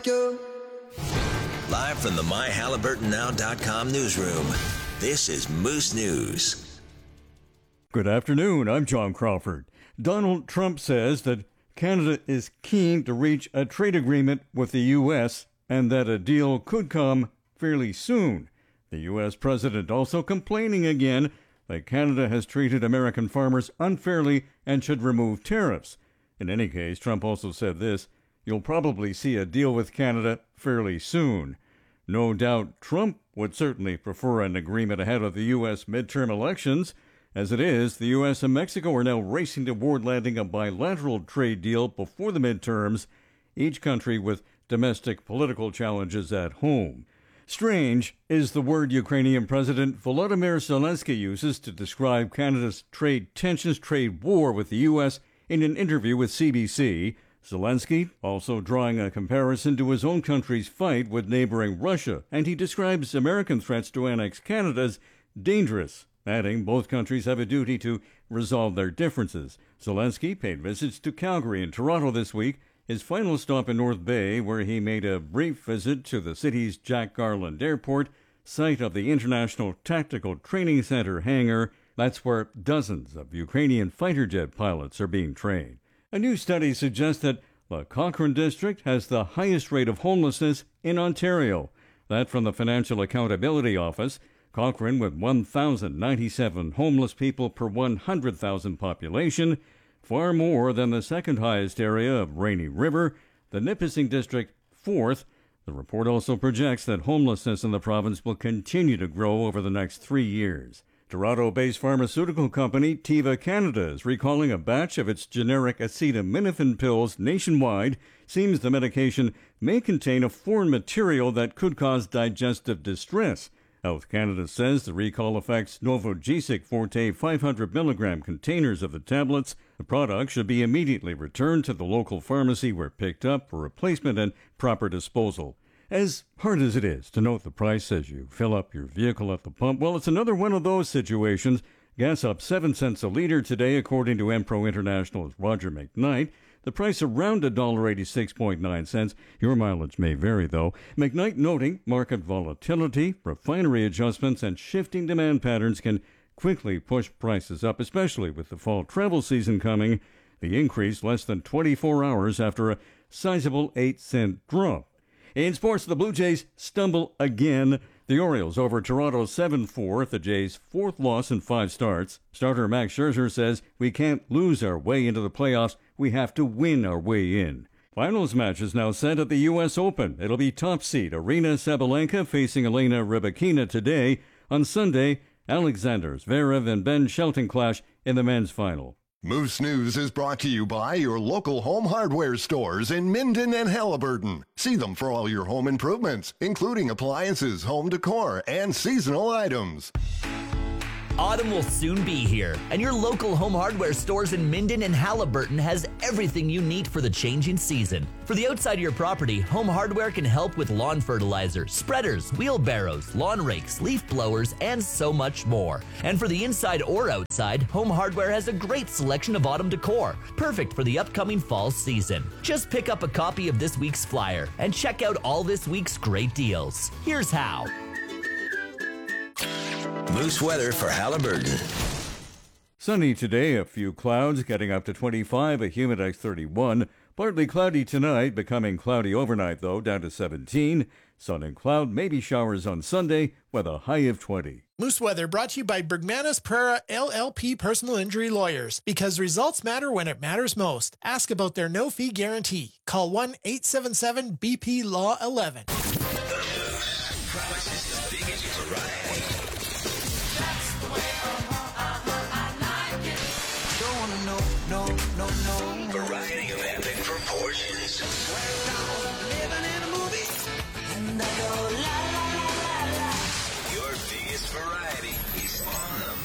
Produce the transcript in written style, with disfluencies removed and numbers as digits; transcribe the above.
you. Live from the MyHalliburtonNow.com newsroom, this is Moose News. Good afternoon, I'm John Crawford. Donald Trump says that Canada is keen to reach a trade agreement with the U.S. and that a deal could come fairly soon. The U.S. president also complaining again that Canada has treated American farmers unfairly and should remove tariffs. In any case, Trump also said this: "You'll probably see a deal with Canada fairly soon." No doubt Trump would certainly prefer an agreement ahead of the U.S. midterm elections. As it is, the U.S. and Mexico are now racing toward landing a bilateral trade deal before the midterms, each country with domestic political challenges at home. Strange is the word Ukrainian President Volodymyr Zelensky uses to describe Canada's trade tensions, trade war with the U.S. in an interview with CBC. Zelensky also drawing a comparison to his own country's fight with neighboring Russia, and he describes American threats to annex Canada as dangerous, adding both countries have a duty to resolve their differences. Zelensky paid visits to Calgary and Toronto this week, his final stop in North Bay, where he made a brief visit to the city's Jack Garland Airport, site of the International Tactical Training Center hangar. That's where dozens of Ukrainian fighter jet pilots are being trained. A new study suggests that the Cochrane district has the highest rate of homelessness in Ontario. That from the Financial Accountability Office. Cochrane, with 1,097 homeless people per 100,000 population, far more than the second highest area of Rainy River, the Nipissing district fourth. The report also projects that homelessness in the province will continue to grow over the next 3 years. Toronto-based pharmaceutical company Teva Canada is recalling a batch of its generic acetaminophen pills nationwide. Seems the medication may contain a foreign material that could cause digestive distress. Health Canada says the recall affects Novogesic Forte 500 milligram containers of the tablets. The product should be immediately returned to the local pharmacy where picked up for replacement and proper disposal. As hard as it is to note the price as you fill up your vehicle at the pump, well, it's another one of those situations. Gas up 7 cents a liter today, according to Empro International's Roger McKnight. The price around $1.86.9. Your mileage may vary, though. McKnight noting market volatility, refinery adjustments, and shifting demand patterns can quickly push prices up, especially with the fall travel season coming. The increase less than 24 hours after a sizable 8-cent drop. In sports, the Blue Jays stumble again. The Orioles over Toronto 7-4, the Jays' fourth loss in 5 starts. Starter Max Scherzer says, "We can't lose our way into the playoffs. We have to win our way in." Finals match is now set at the U.S. Open. It'll be top seed Arina Sabalenka facing Elena Rybakina today. On Sunday, Alexander Zverev and Ben Shelton clash in the men's final. Moose News is brought to you by your local home hardware stores in Minden and Halliburton. See them for all your home improvements, including appliances, home decor, and seasonal items. Autumn will soon be here, and your local home hardware stores in Minden and Halliburton has everything you need for the changing season. For the outside of your property, Home Hardware can help with lawn fertilizer, spreaders, wheelbarrows, lawn rakes, leaf blowers, and so much more. And for the inside or outside, Home Hardware has a great selection of autumn decor, perfect for the upcoming fall season. Just pick up a copy of this week's flyer and check out all this week's great deals. Here's how. Moose weather for Halliburton. Sunny today, a few clouds, getting up to 25, a Humidex 31. Partly cloudy tonight, becoming cloudy overnight, though, down to 17. Sun and cloud, maybe showers on Sunday, with a high of 20. Moose Weather brought to you by Bergmanis Prera LLP Personal Injury Lawyers. Because results matter when it matters most. Ask about their no-fee guarantee. Call 1-877-BP-LAW-11. Promises the biggest variety. Variety of epic proportions.